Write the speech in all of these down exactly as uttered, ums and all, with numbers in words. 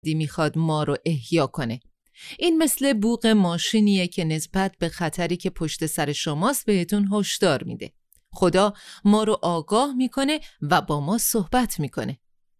میخواد ما رو احیا کنه. این مثل بوق ماشینیه که نسبت به خطری که پشت سر شماست بهتون هشدار میده. خدا ما رو آگاه میکنه و با ما صحبت میکنه.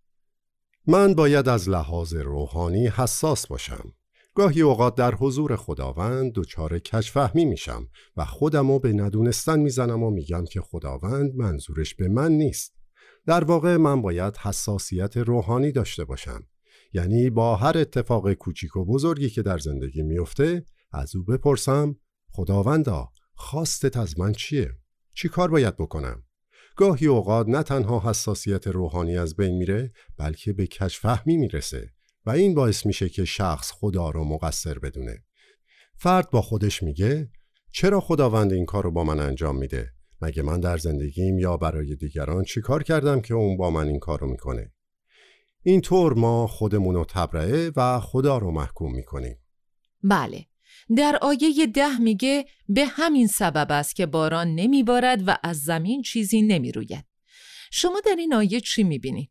من باید از لحاظ روحانی حساس باشم. گاهی اوقات در حضور خداوند دچار کج‌فهمی میشم و خودمو به ندونستن میزنم و میگم که خداوند منظورش به من نیست. در واقع من باید حساسیت روحانی داشته باشم. یعنی با هر اتفاق کوچیک و بزرگی که در زندگی میفته از او بپرسم خداوندا خواستت از من چیه؟ چی کار باید بکنم؟ گاهی اوقات نه تنها حساسیت روحانی از بین میره بلکه به کج‌فهمی میرسه و این باعث میشه که شخص خدا رو مقصر بدونه. فرد با خودش میگه چرا خداوند این کار رو با من انجام میده؟ مگه من در زندگیم یا برای دیگران چی کار کردم که اون با من این کار رو میکنه؟ اینطور ما خودمون رو تبرئه و خدا رو محکوم میکنیم. بله، در آیه ده میگه به همین سبب است که باران نمیبارد و از زمین چیزی نمیروید. شما در این آیه چی میبینید؟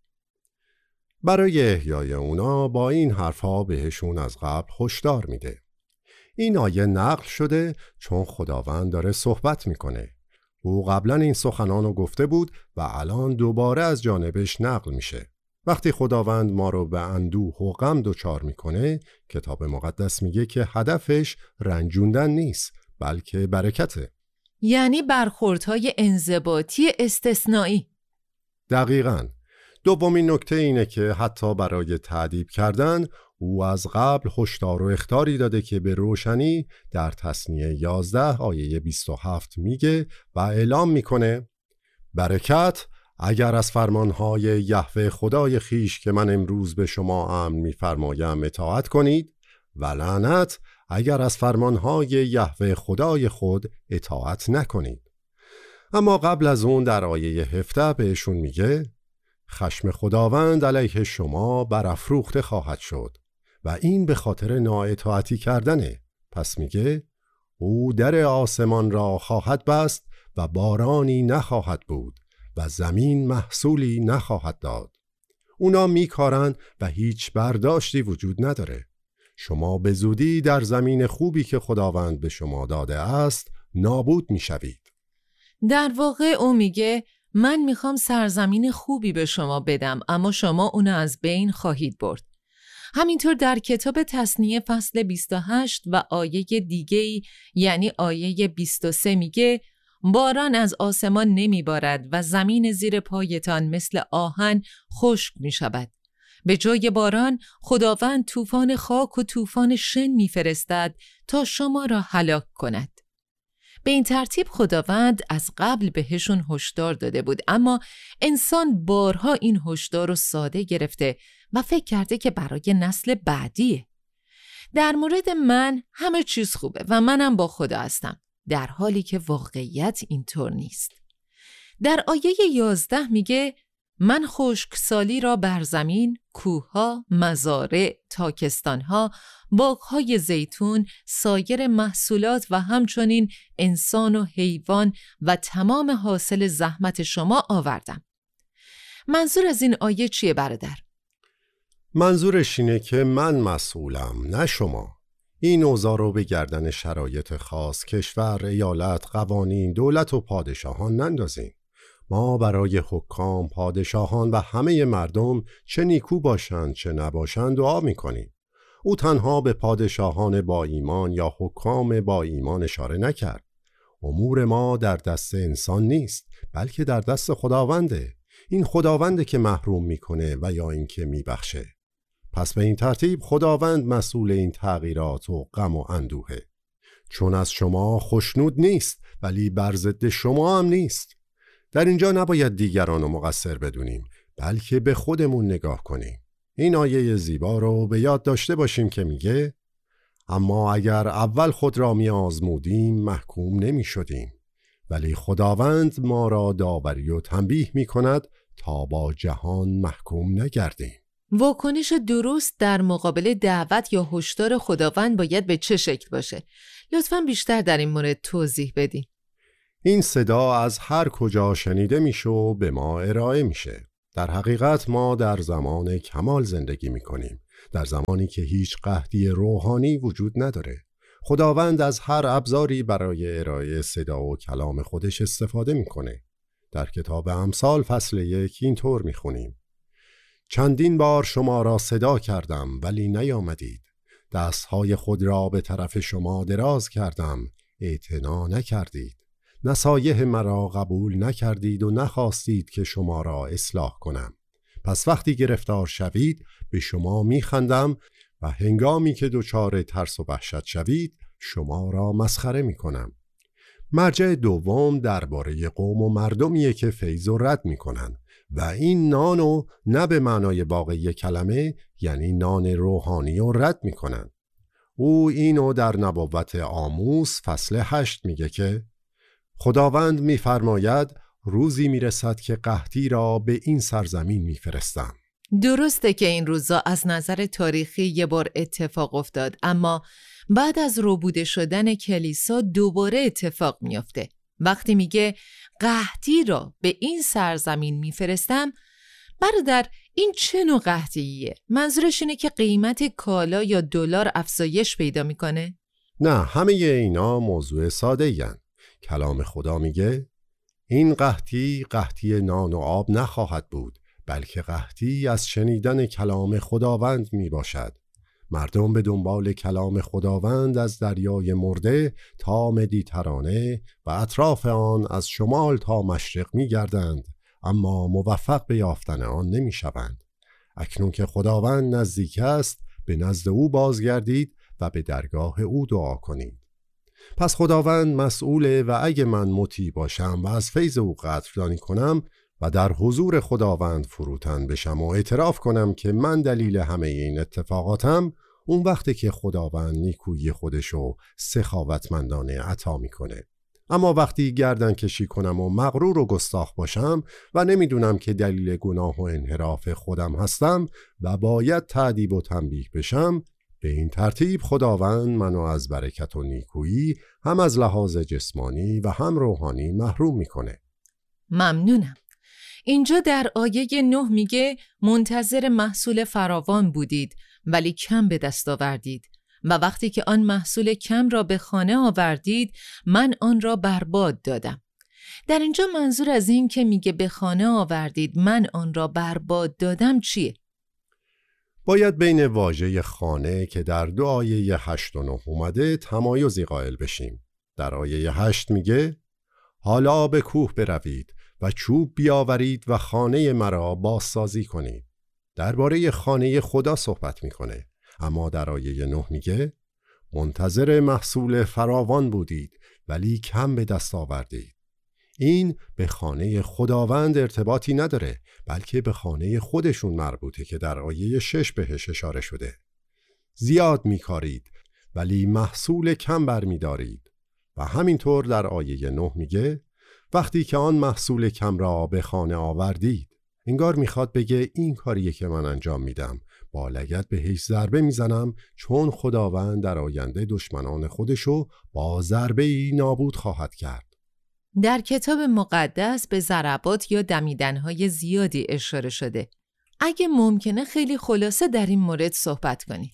برای احیای اونا با این حرفها بهشون از قبل هشدار میده. این آیه نقل شده چون خداوند داره صحبت میکنه. او قبلا این سخنان رو گفته بود و الان دوباره از جانبش نقل میشه. وقتی خداوند ما رو به اندوه و غم دچار میکنه، کتاب مقدس میگه که هدفش رنجوندن نیست بلکه برکته. یعنی برخوردهای انضباطی استثنایی. دقیقاً. دومین نکته اینه که حتی برای تأدیب کردن او از قبل هشدار و اخطاری داده که به روشنی در تثنیه یازده آیه بیست و هفت میگه و اعلام میکنه برکت اگر از فرمانهای یهوه خدای خیش که من امروز به شما امر می‌فرمایم اطاعت کنید و لعنت اگر از فرمانهای یهوه خدای خود اطاعت نکنید. اما قبل از اون در آیه هفده بهشون میگه خشم خداوند علیه شما برافروخته خواهد شد و این به خاطر نااطاعتی کردنه. پس میگه او در آسمان را خواهد بست و بارانی نخواهد بود و زمین محصولی نخواهد داد. اونا میکارن و هیچ برداشتی وجود نداره. شما به زودی در زمین خوبی که خداوند به شما داده است نابود میشوید. در واقع او میگه من میخوام سرزمین خوبی به شما بدم اما شما اونو از بین خواهید برد. همینطور در کتاب تثنیه فصل بیست و هشت و آیه دیگه‌ای یعنی آیه بیست و سه میگه باران از آسمان نمیبارد و زمین زیر پایتان مثل آهن خشک میشود. به جای باران خداوند طوفان خاک و طوفان شن میفرستد تا شما را هلاک کند. به این ترتیب خداوند از قبل بهشون هشدار داده بود اما انسان بارها این هشدار رو ساده گرفته و فکر کرده که برای نسل بعدیه. در مورد من همه چیز خوبه و منم با خدا هستم، در حالی که واقعیت اینطور نیست. در آیه یازده میگه من خشکسالی را بر زمین، کوهها، مزارع، تاکستانها، باغهای زیتون، سایر محصولات و همچنین انسان و حیوان و تمام حاصل زحمت شما آوردم. منظور از این آیه چیه برادر؟ منظورش اینه که من مسئولم نه شما. این اوضاع رو به گردن شرایط خاص، کشور، ایالت، قوانین، دولت و پادشاهان نندازین. ما برای حکام، پادشاهان و همه مردم چه نیکو باشند چه نباشند دعا میکنیم. او تنها به پادشاهان با ایمان یا حکام با ایمان اشاره نکرد. امور ما در دست انسان نیست بلکه در دست خداونده. این خداونده که محروم میکنه و یا اینکه میبخشه. پس به این ترتیب خداوند مسئول این تغییرات و غم و اندوهه. چون از شما خوشنود نیست ولی بر ضد شما هم نیست. در اینجا نباید دیگران رو مقصر بدونیم بلکه به خودمون نگاه کنیم. این آیه زیبا رو به یاد داشته باشیم که میگه اما اگر اول خود را می آزمودیم محکوم نمی شدیم ولی خداوند ما را داوری و تنبیه می کند تا با جهان محکوم نگردیم. واکنش درست در مقابل دعوت یا هشدار خداوند باید به چه شکل باشه؟ لطفاً بیشتر در این مورد توضیح بدین. این صدا از هر کجا شنیده میشه و به ما ارائه میشه. در حقیقت ما در زمان کمال زندگی میکنیم. در زمانی که هیچ قحطی روحانی وجود نداره. خداوند از هر ابزاری برای ارائه صدا و کلام خودش استفاده میکنه. در کتاب امثال فصل یک اینطور میخونیم: چندین بار شما را صدا کردم ولی نیامدید، دستهای خود را به طرف شما دراز کردم، اعتنا نکردید. نصایح مرا قبول نکردید و نخواستید که شما را اصلاح کنم. پس وقتی گرفتار شوید به شما میخندم و هنگامی که دچار ترس و وحشت شوید شما را مسخره میکنم. مرجع دوم درباره قوم و مردمیه که فیض و رد میکنن و این نانو نه به معنای واقعی کلمه، یعنی نان روحانی و رد میکنن. او اینو در نبوت آموس فصل هشت میگه که خداوند میفرماید روزی میرسد که قحطی را به این سرزمین میفرستم. درسته که این روزا از نظر تاریخی یه بار اتفاق افتاد، اما بعد از ربوده شدن کلیسا دوباره اتفاق میافته. وقتی میگه قحطی را به این سرزمین میفرستم، برادر این چه نوع قحطیه؟ منظورش اینه که قیمت کالا یا دلار افزایش پیدا میکنه؟ نه، همه اینا موضوع ساده این. کلام خدا میگه این قحطی قحطی نان و آب نخواهد بود، بلکه قحطی از شنیدن کلام خداوند می باشد. مردم به دنبال کلام خداوند از دریای مرده تا مدیترانه و اطراف آن از شمال تا مشرق می گردند، اما موفق به یافتن آن نمی شوند. اکنون که خداوند نزدیک است، به نزد او بازگردید و به درگاه او دعا کنید. پس خداوند مسئوله و اگه من مطیع باشم و از فیض او قدردانی کنم و در حضور خداوند فروتن بشم و اعتراف کنم که من دلیل همه این اتفاقاتم، اون وقتی که خداوند نیکویی خودشو سخاوتمندانه عطا میکنه. اما وقتی گردن کشی کنم و مغرور و گستاخ باشم و نمیدونم که دلیل گناه و انحراف خودم هستم و باید تأدیب و تنبیه بشم، به این ترتیب خداوند منو از برکت و نیکویی هم از لحاظ جسمانی و هم روحانی محروم میکنه. ممنونم. اینجا در آیه نه میگه منتظر محصول فراوان بودید ولی کم به دست آوردید و وقتی که آن محصول کم را به خانه آوردید من آن را برباد دادم. در اینجا منظور از این که میگه به خانه آوردید من آن را برباد دادم چیه؟ باید بین واژه خانه که در دو آیه هشت و نه اومده تمایزی قائل بشیم. در آیه هشت میگه حالا به کوه بروید و چوب بیاورید و خانه مرا بازسازی کنید. درباره خانه خدا صحبت میکنه. اما در آیه نه میگه منتظر محصول فراوان بودید ولی کم به دست آوردید. این به خانه خداوند ارتباطی نداره، بلکه به خانه خودشون مربوطه که در آیه شش بهش اشاره شده. زیاد میکارید ولی محصول کم برمیدارید. و همینطور در آیه نه میگه وقتی که آن محصول کم را به خانه آوردید. انگار میخواد بگه این کاریه که من انجام میدم، با لگد بهش ضربه میزنم، چون خداوند در آینده دشمنان خودشو با ضربه‌ای نابود خواهد کرد. در کتاب مقدس به ضربات یا دمیدن‌های زیادی اشاره شده. اگه ممکنه خیلی خلاصه در این مورد صحبت کنید.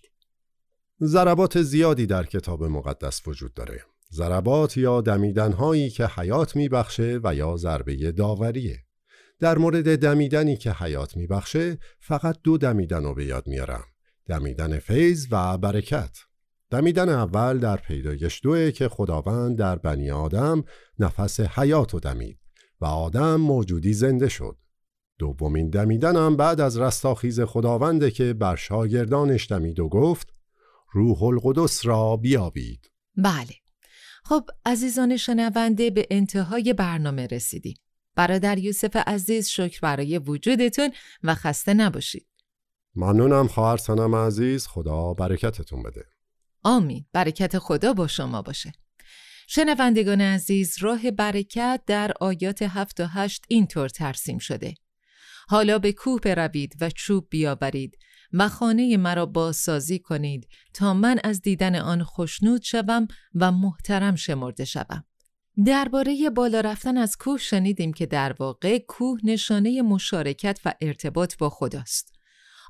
ضربات زیادی در کتاب مقدس وجود داره. ضربات یا دمیدن‌هایی که حیات میبخشه و یا ضربه داوریه. در مورد دمیدنی که حیات میبخشه فقط دو دمیدن رو به یاد میارم. دمیدن فیض و برکت. دمیدن اول در پیدایش دوه که خداوند در بنی آدم نفس حیات رو دمید و آدم موجودی زنده شد. دومین دمیدن هم بعد از رستاخیز خداونده که بر شاگردانش دمید و گفت روح القدس را بیابید. بله. خب عزیزان شنونده، به انتهای برنامه رسیدیم. برادر یوسف عزیز، شکر برای وجودتون و خسته نباشید. ممنونم خواهر سنم عزیز، خدا برکتتون بده. آمین. برکت خدا با شما باشه. شنوندگان عزیز، راه برکت در آیات هفت و هشت اینطور ترسیم شده: حالا به کوه بروید و چوب بیاورید و خانه مرا بازسازی کنید تا من از دیدن آن خوشنود شوم و محترم شمرده شوم. درباره بالا رفتن از کوه شنیدیم که در واقع کوه نشانه مشارکت و ارتباط با خداست.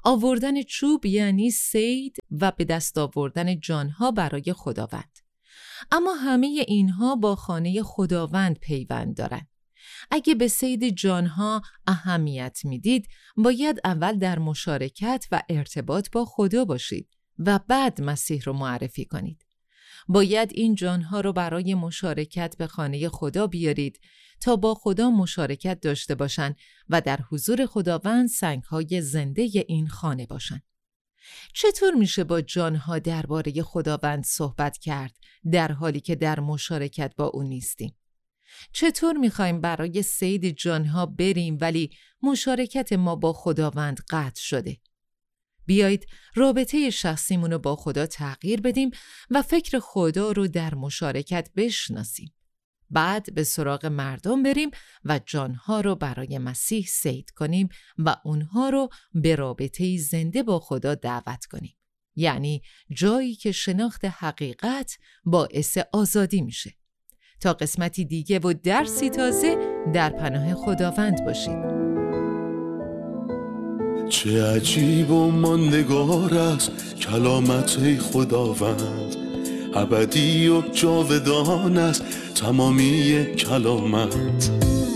آوردن چوب یعنی صید و به دست آوردن جانها برای خداوند. اما همه اینها با خانه خداوند پیوند دارند. اگه به صید جانها اهمیت میدید، باید اول در مشارکت و ارتباط با خدا باشید و بعد مسیح رو معرفی کنید. باید این جانها رو برای مشارکت به خانه خدا بیارید تا با خدا مشارکت داشته باشند و در حضور خداوند سنگ‌های زنده این خانه باشند. چطور میشه با جانها درباره خداوند صحبت کرد در حالی که در مشارکت با او نیستیم؟ چطور میخوایم برای صید جانها بریم ولی مشارکت ما با خداوند قطع شده؟ بیایید رابطه شخصیمونو با خدا تغییر بدیم و فکر خدا رو در مشارکت بشناسیم. بعد به سراغ مردم بریم و جانها رو برای مسیح صید کنیم و اونها رو به رابطه زنده با خدا دعوت کنیم. یعنی جایی که شناخت حقیقت باعث آزادی میشه. تا قسمتی دیگه و درسی تازه در پناه خداوند باشید. چه عجیب و ماندگار است کلامت خداوند، ابدی و جاودان است تمامی کلامت.